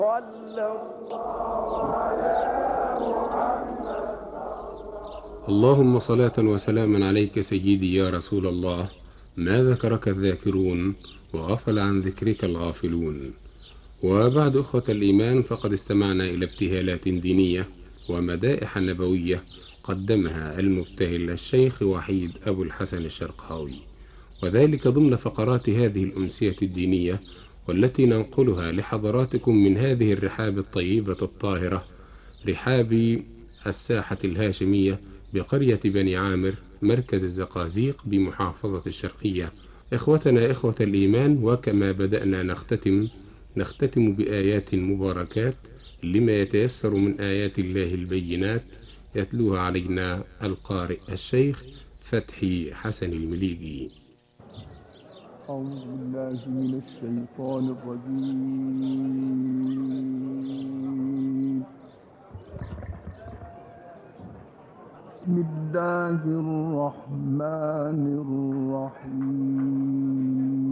اللهم صلاة وسلاما عليك سيدي يا رسول الله. ما ذكرك الذاكرون وغفل عن ذكرك الغافلون. وبعد أخوة الإيمان، فقد استمعنا إلى ابتهالات دينية ومدائح نبوية قدمها المبتهل الشيخ وحيد أبو الحسن الشرقاوي، وذلك ضمن فقرات هذه الأمسية الدينية، والتي ننقلها لحضراتكم من هذه الرحاب الطيبة الطاهرة، رحاب الساحة الهاشمية بقرية بني عامر، مركز الزقازيق بمحافظة الشرقية. إخوتنا إخوة الإيمان، وكما بدأنا نختتم بآيات مباركات لما يتيسر من آيات الله البينات، يتلوها علينا القارئ الشيخ فتحي حسن المليجي. أعوذ بالله من الشيطان الرجيم. بسم الله الرحمن الرحيم.